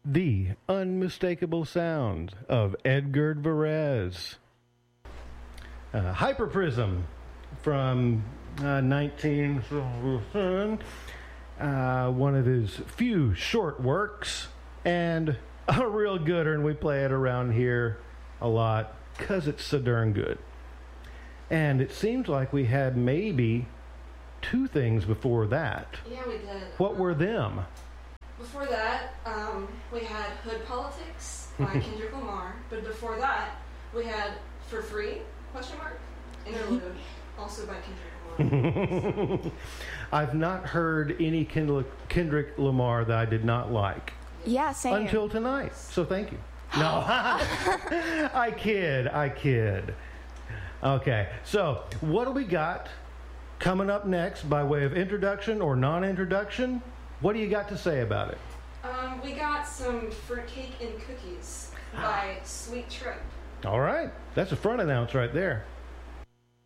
the unmistakable sound of Edgar Varese. Hyperprism from 19... one of his few short works, and a real gooder, and we play it around here a lot because it's so darn good. And it seems like we had maybe two things before that. Yeah, we did. What were them? Before that, we had Hood Politics by Kendrick Lamar, but before that, we had For Free, ? Interlude, also by Kendrick Lamar. I've not heard any Kendrick Lamar that I did not like. Yeah, same. Until tonight, so thank you. No, I kid. Okay, so what do we got coming up next by way of introduction or non-introduction? What do you got to say about it? We got some Fruitcake and Cookies by Sweet Trip. All right, that's a front announce right there.